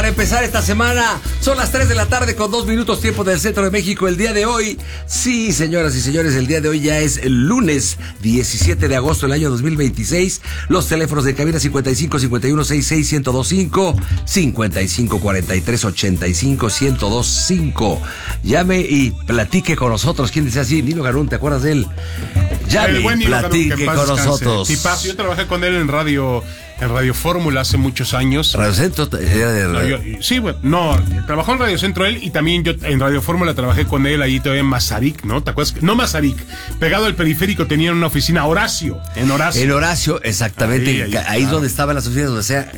para empezar esta semana. Son las 3 de la tarde con 2 minutos tiempo del centro de México. El día de hoy, sí, señoras y señores, el día de hoy ya es el lunes 17 de agosto del año 2026. Los teléfonos de cabina 55 51 66 1025, 55 43 85 1025. Llame y platique con nosotros. ¿Quién dice así? Nino Garún, ¿te acuerdas de él? Llame y platique con nosotros. Tipazo, yo trabajé con él en Radio Fórmula hace muchos años. Radio Centro era de... Sí, bueno, no, trabajó en Radio Centro él y también yo en Radio Fórmula trabajé con él ahí todavía en Mazarik, ¿no? ¿Te acuerdas? No Mazarik, pegado al periférico tenían una oficina, Horacio. En Horacio, exactamente. Ahí es donde estaban las oficinas, donde sea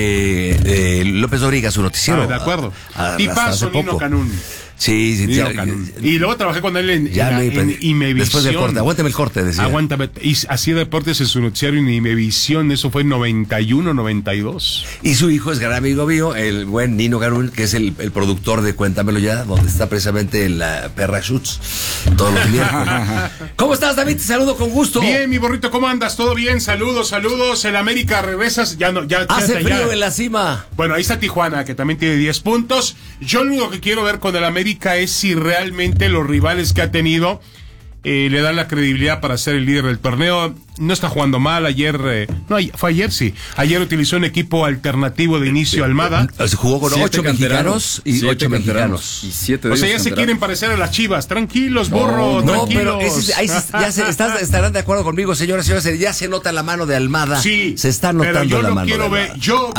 López Dóriga, su noticiero. De acuerdo. Tipazo, Nino Canún. Sí. Y luego trabajé con él en Imevisión. Después del corte, aguántame el corte, decía. Aguántame. Y hacía deportes en su noticiario en Imevisión, eso fue en 91, 92. Y su hijo es gran amigo mío, el buen Nino Garún, que es el productor de Cuéntamelo Ya, donde está precisamente la Perra Schutz todos los miércoles. ¿Cómo estás, David? Te saludo con gusto. Bien, mi burrito, ¿cómo andas? ¿Todo bien? Saludos. El América regresas, ya hace frío en la cima. Bueno, ahí está Tijuana, que también tiene 10 puntos. Yo lo único que quiero ver con el América es si realmente los rivales que ha tenido le dan la credibilidad para ser el líder del torneo. No está jugando mal. Fue ayer, sí. Ayer utilizó un equipo alternativo de inicio, Almada. Se jugó con 8 mexicanos y 8 mexicanos. Y 7 de ellos ya se quieren parecer a las Chivas. Tranquilos, burro, tranquilos. Pero ahí estarán de acuerdo conmigo, señoras y señores. Ya se nota la mano de Almada. Sí, se está notando la mano de Almada. Yo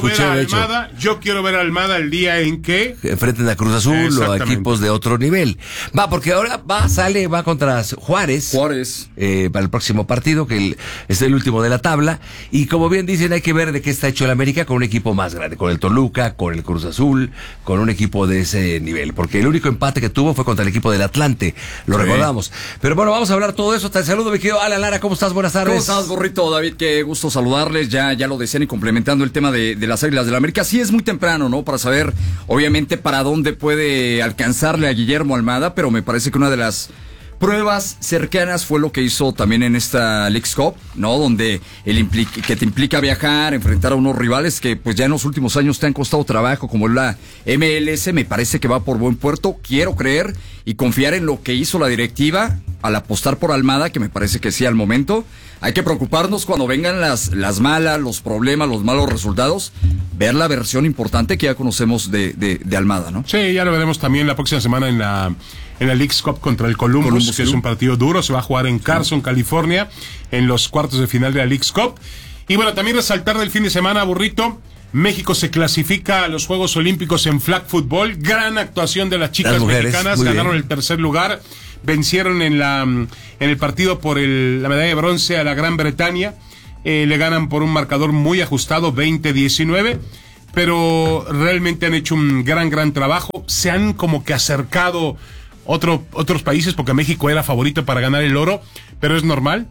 quiero ver a Almada el día en que enfrenten a Cruz Azul o a equipos de otro nivel. Porque ahora va contra Juárez. Para el próximo partido, que es el último de la tabla, y como bien dicen, hay que ver de qué está hecho el América con un equipo más grande, con el Toluca, con el Cruz Azul, con un equipo de ese nivel, porque el único empate que tuvo fue contra el equipo del Atlante, lo recordamos. Pero bueno, vamos a hablar todo eso. Te saludo, mi querido Alan Lara, ¿cómo estás? Buenas tardes. ¿Cómo estás, burrito? David, qué gusto saludarles, ya lo decían, y complementando el tema de las Águilas del América, sí es muy temprano, ¿no? Para saber, obviamente, para dónde puede alcanzarle a Guillermo Almada, pero me parece que una de las pruebas cercanas fue lo que hizo también en esta Leagues Cup, ¿no? Donde que te implica viajar, enfrentar a unos rivales que pues ya en los últimos años te han costado trabajo, como la MLS. Me parece que va por buen puerto. Quiero creer y confiar en lo que hizo la directiva al apostar por Almada, que me parece que sí al momento. Hay que preocuparnos cuando vengan las malas, los problemas, los malos resultados, ver la versión importante que ya conocemos de Almada, ¿no? Sí, ya lo veremos también la próxima semana en la Leagues Cup contra el Columbus, que es un partido duro. Se va a jugar en Carson, California, en los cuartos de final de la Leagues Cup. Y bueno, también resaltar del fin de semana, burrito, México se clasifica a los Juegos Olímpicos en flag football. Gran actuación de las chicas mexicanas, ganaron el tercer lugar, vencieron en el partido por la medalla de bronce a la Gran Bretaña. Le ganan por un marcador muy ajustado, 20-19. Pero realmente han hecho un gran trabajo. Se han como que acercado otros países, porque México era favorito para ganar el oro, pero es normal.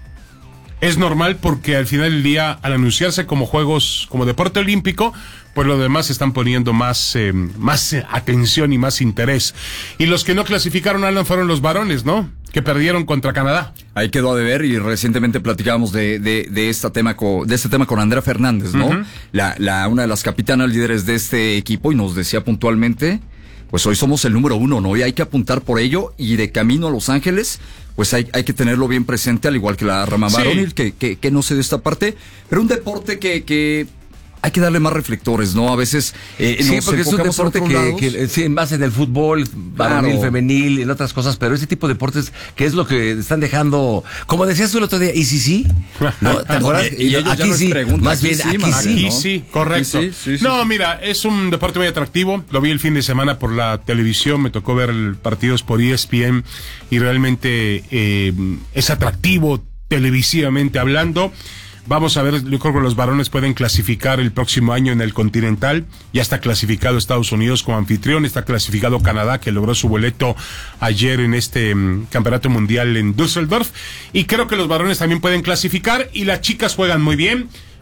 Es normal porque al final del día, al anunciarse como juegos, como deporte olímpico, pues los demás están poniendo más atención y más interés. Y los que no clasificaron, Alan, fueron los varones, ¿no? Que perdieron contra Canadá. Ahí quedó a deber, y recientemente platicábamos de este tema con Andrea Fernández, ¿no? Uh-huh. Una de las capitanas líderes de este equipo, y nos decía puntualmente, pues hoy somos el número 1, ¿no? Y hay que apuntar por ello, y de camino a Los Ángeles, pues hay que tenerlo bien presente, al igual que la rama varonil, que no sé de esta parte, pero un deporte que hay que darle más reflectores, ¿no? A veces sí, porque es un deporte que sí, en base del fútbol, varonil, femenil, en otras cosas, pero ese tipo de deportes que es lo que están dejando, como decías tú el otro día, ¿y sí? ¿No? ¿Te acuerdas? Y aquí sí, más bien aquí sí, correcto. Sí. No, mira, es un deporte muy atractivo, lo vi el fin de semana por la televisión, me tocó ver partidos por ESPN, y realmente es atractivo televisivamente hablando. Vamos a ver, yo creo que los varones pueden clasificar el próximo año en el Continental. Ya está clasificado Estados Unidos como anfitrión, está clasificado Canadá, que logró su boleto ayer en este campeonato mundial en Düsseldorf. Y creo que los varones también pueden clasificar, y las chicas juegan muy bien.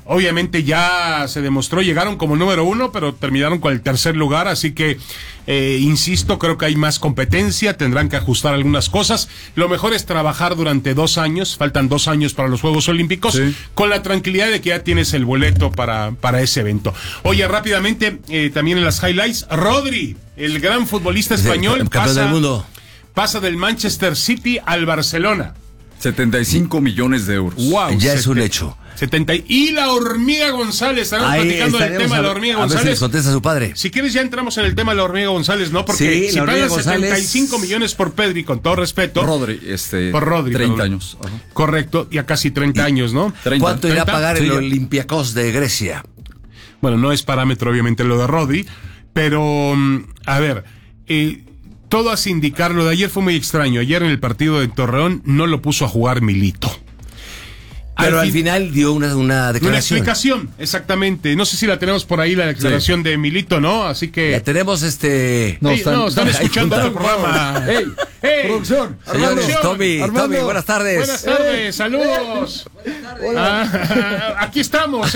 obviamente ya se demostró, llegaron como número 1, pero terminaron con el tercer lugar, así que, insisto, creo que hay más competencia, tendrán que ajustar algunas cosas. Lo mejor es trabajar durante 2 años, faltan 2 años para los Juegos Olímpicos, sí, con la tranquilidad de que ya tienes el boleto para ese evento. Oye, rápidamente, también en las highlights, Rodri, el gran futbolista español, campeón del mundo, pasa del Manchester City al Barcelona. 75 millones de euros. Wow, ya es un hecho. 70 y la Hormiga González, estamos platicando del tema de la Hormiga González. A ver si les contesta su padre. Si quieres ya entramos en el tema de la Hormiga González, ¿no? Porque sí, si pagan 75 millones por Pedri, con todo respeto. Por Rodri, 30 perdón. Años. Ajá. Correcto, ya casi 30 años, ¿no? 30. ¿Cuánto irá a pagar el Olympiacos de Grecia? Bueno, no es parámetro obviamente lo de Rodri, pero a ver, todo hace indicar, lo de ayer fue muy extraño. Ayer en el partido de Torreón no lo puso a jugar Milito. Pero al final dio una declaración. Una explicación, exactamente. No sé si la tenemos por ahí, la declaración de Milito, ¿no? Así que... La tenemos No, están escuchando el programa. ¡Ey! ¡Producción! Señores, Tommy, buenas tardes. Buenas tardes, saludos. Aquí estamos,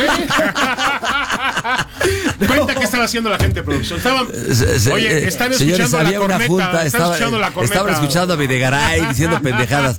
Cuenta qué estaba haciendo la gente de producción. Oye, están escuchando señores, la corneta. Junta, estaban escuchando a Videgaray diciendo pendejadas.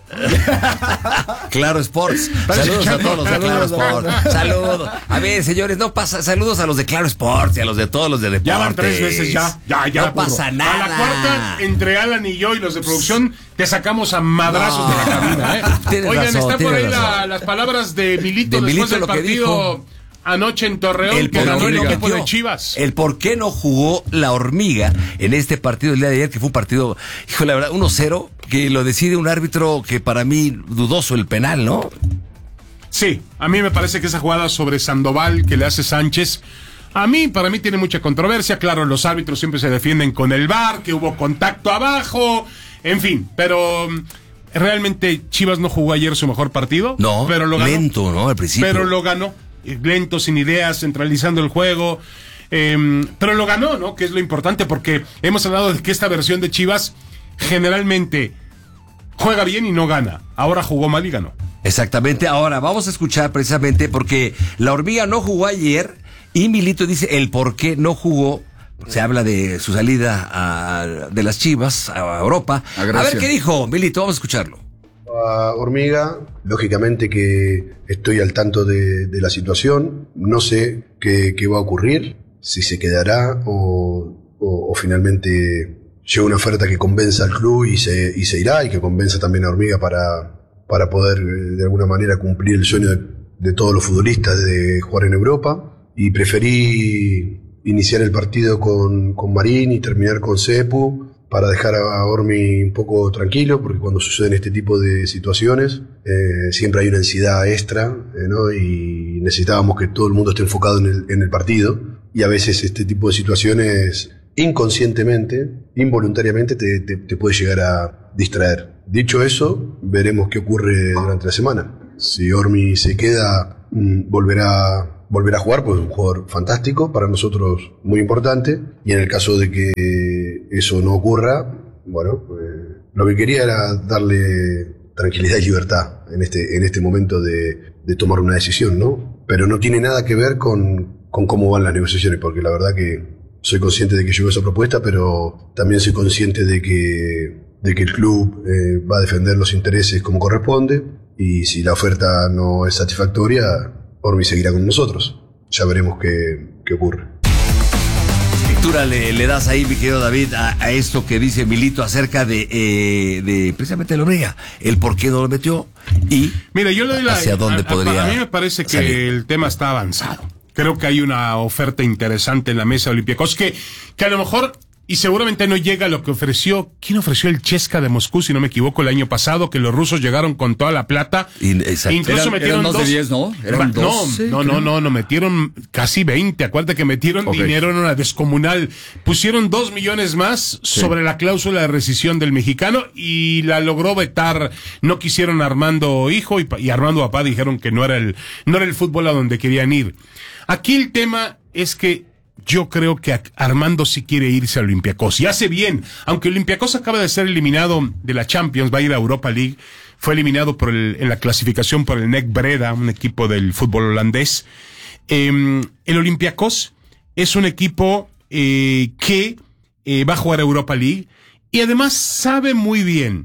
Claro Sports. Saludos a todos los de Claro Sports. Saludos. A ver, señores, no pasa. Saludos a los de Claro Sports y a los de todos los de deportes. Ya van 3 veces ya. No pasa nada. A la cuarta, entre Alan y yo y los de producción, te sacamos a madrazos de la cabina, Oigan, razón, está por ahí las palabras de Milito después del partido anoche en Torreón, que ganó el equipo de Chivas. El por qué no jugó la Hormiga en este partido el día de ayer, que fue un partido, hijo, la verdad, 1-0, que lo decide un árbitro que para mí dudoso el penal, ¿no? Sí, a mí me parece que esa jugada sobre Sandoval que le hace Sánchez, para mí tiene mucha controversia. Claro, los árbitros siempre se defienden con el VAR, que hubo contacto abajo, en fin, pero realmente Chivas no jugó ayer su mejor partido. No, pero lo ganó. Lento, ¿no? Al principio. Pero lo ganó. Lento, sin ideas, centralizando el juego, pero lo ganó, ¿no? Que es lo importante, porque hemos hablado de que esta versión de Chivas generalmente juega bien y no gana. Ahora jugó mal y ganó. Exactamente. Ahora vamos a escuchar precisamente porque la Hormiga no jugó ayer y Milito dice el por qué no jugó. Se habla de su salida de las Chivas a Europa. A ver qué dijo Milito, vamos a escucharlo. Hormiga, lógicamente que estoy al tanto de la situación, no sé qué va a ocurrir, si se quedará o finalmente llega una oferta que convenza al club y se irá, y que convenza también a Hormiga para poder de alguna manera cumplir el sueño de todos los futbolistas de jugar en Europa, y preferí iniciar el partido con Marín y terminar con Cepu, para dejar a Hormi un poco tranquilo, porque cuando suceden este tipo de situaciones siempre hay una ansiedad extra, ¿no? Y necesitábamos que todo el mundo esté enfocado en el partido, y a veces este tipo de situaciones inconscientemente, involuntariamente te puede llegar a distraer. Dicho eso, veremos qué ocurre durante la semana. Si Hormi se queda, volverá a jugar, pues es un jugador fantástico, para nosotros muy importante, y en el caso de que eso no ocurra, bueno, lo que quería era darle tranquilidad y libertad en este momento de tomar una decisión, ¿no? Pero no tiene nada que ver con cómo van las negociaciones, porque la verdad que soy consciente de que llegó esa propuesta, pero también soy consciente de que el club va a defender los intereses como corresponde, y si la oferta no es satisfactoria, Hormi seguirá con nosotros. Ya veremos qué ocurre. Lectura le das ahí, mi querido David, a esto que dice Milito acerca de precisamente la Hormiga, el por qué no lo metió y mira, yo le doy hacia dónde podría. A mí me parece que salir. El tema está avanzado. Creo que hay una oferta interesante en la mesa de Olympiacos que a lo mejor, y seguramente no llega a lo que ofreció. ¿Quién ofreció el Chesca de Moscú, si no me equivoco, el año pasado? Que los rusos llegaron con toda la plata. Incluso metieron eran 2 de 10, ¿no? Eran 2. No, metieron casi 20. Acuérdate que metieron dinero en una descomunal. Pusieron 2 millones más sobre la cláusula de rescisión del mexicano y la logró vetar. No quisieron Armando hijo y Armando papá dijeron que no era el fútbol a donde querían ir. Aquí el tema es que yo creo que Armando sí quiere irse a Olympiacos y hace bien, aunque Olympiacos acaba de ser eliminado de la Champions, va a ir a Europa League, fue eliminado en la clasificación por el NEC Breda, un equipo del fútbol holandés. El Olympiacos es un equipo que va a jugar Europa League y además sabe muy bien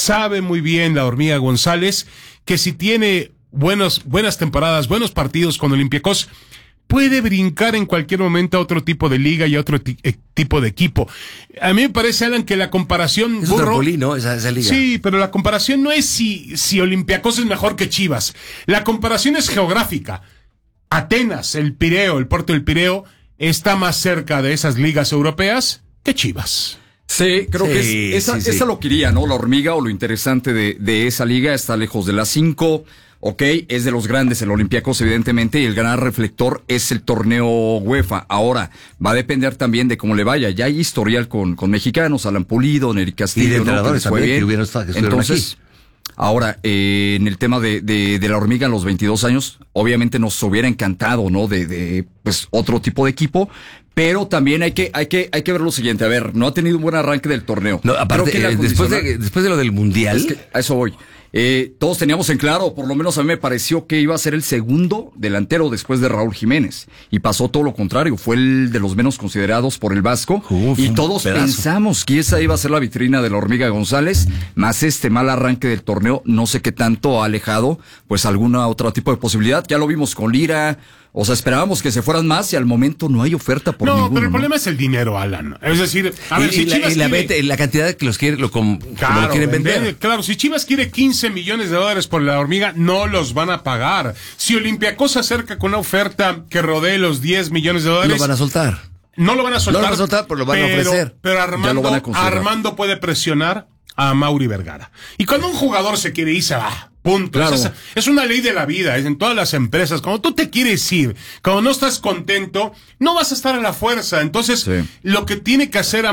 la Hormiga González que si tiene buenas temporadas, buenos partidos con Olympiacos, puede brincar en cualquier momento a otro tipo de liga y a otro tipo de equipo. A mí me parece, Alan, que la comparación... Es un trampolín, ¿no? Esa liga. Sí, pero la comparación no es si Olympiacos es mejor que Chivas. La comparación es geográfica. Atenas, el Pireo, el puerto del Pireo, está más cerca de esas ligas europeas que Chivas. Sí, creo que esa lo quería, ¿no? La Hormiga, o lo interesante de esa liga, está lejos de las 5. Ok, es de los grandes el Olympiacos, evidentemente, y el gran reflector es el torneo UEFA. Ahora, va a depender también de cómo le vaya. Ya hay historial con mexicanos, Alan Pulido, Nery Castillo, y de entrenadores ¿no? también, que entonces, aquí. Ahora, en el tema de la Hormiga, en los 22 años, obviamente nos hubiera encantado, ¿no? Pues otro tipo de equipo. Pero también hay que ver lo siguiente. A ver, no ha tenido un buen arranque del torneo. No, aparte, después de lo del Mundial. Es que a eso voy. Todos teníamos en claro, por lo menos a mí me pareció que iba a ser el segundo delantero después de Raúl Jiménez. Y pasó todo lo contrario. Fue el de los menos considerados por el Vasco. Y todos pensamos que esa iba a ser la vitrina de la Hormiga González. Más este mal arranque del torneo, no sé qué tanto ha alejado pues alguna otro tipo de posibilidad. Ya lo vimos con Lira. O sea, esperábamos que se fueran más y al momento no hay oferta por ninguno. No, pero el problema es el dinero, Alan. Es decir, a ver, si Chivas quiere... la cantidad que los quiere, como lo quieren vender. Claro, si Chivas quiere $15 millones por la Hormiga, no los van a pagar. Si Olympiacos se acerca con una oferta que rodee los $10 millones... Lo van a soltar. No lo van a soltar. No lo van a soltar, pero lo van a ofrecer. Pero Armando puede presionar a Mauri Vergara. Y cuando un jugador se quiere ir, se va. Punto. Claro. Es una ley de la vida, es en todas las empresas. Cuando tú te quieres ir, cuando no estás contento, no vas a estar a la fuerza. Entonces, lo que tiene que hacer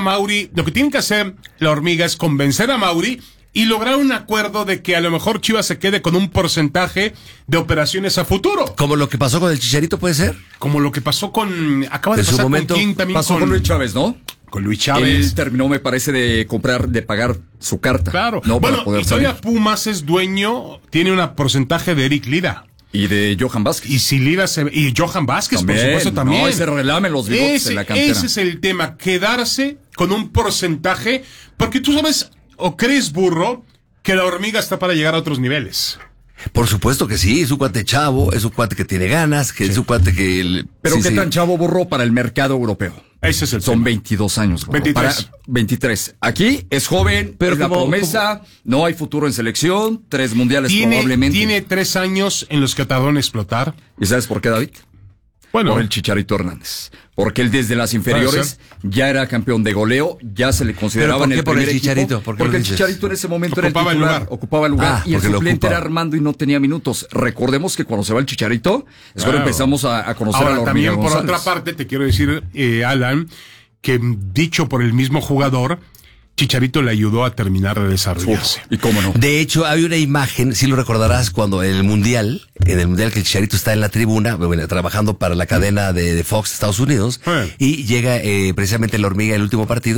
la Hormiga es convencer a Mauri y lograr un acuerdo de que a lo mejor Chivas se quede con un porcentaje de operaciones a futuro. Como lo que pasó con el Chicharito, ¿puede ser? Como lo que pasó acaba de en pasar su momento, con King también. Pasó con Luis Chávez, ¿no? Con Luis Chávez. Él terminó, me parece, de pagar su carta. Claro. No, bueno, para poder y todavía salir. Pumas es dueño, tiene un porcentaje de Eric Lira. Y de Johan Vázquez. Y si Lira y Johan Vázquez, también, por supuesto, también. No, ese relame los bigotes en la cantera. Ese es el tema, quedarse con un porcentaje, porque tú sabes, o crees, burro, que la Hormiga está para llegar a otros niveles. Por supuesto que sí, es un cuate chavo, es un cuate que tiene ganas, es un cuate que... Pero ¿qué tan chavo, burro, para el mercado europeo? Ese es el Son tema. 22 años. Burro. 23. Aquí es joven, pero es la promesa, no hay futuro en selección, 3 mundiales probablemente. Tiene 3 años en los que tardó en explotar. ¿Y sabes por qué, David? Bueno, por el Chicharito Hernández. Porque él desde las inferiores ya era campeón de goleo, ya se le consideraba en el primer Chicharito? equipo. Porque el Chicharito en ese momento ocupaba era el titular, ocupaba el lugar. Y el suplente era Armando y no tenía minutos. Recordemos que cuando se va el Chicharito, es cuando empezamos a conocer a la Hormiga también González. Por otra parte, te quiero decir, Alan, que dicho por el mismo jugador, Chicharito le ayudó a terminar de desarrollarse. ¿Y cómo no? De hecho, hay una imagen, si lo recordarás, cuando en el Mundial que el Chicharito está en la tribuna, trabajando para la cadena de Fox Estados Unidos, y llega precisamente la Hormiga el último partido,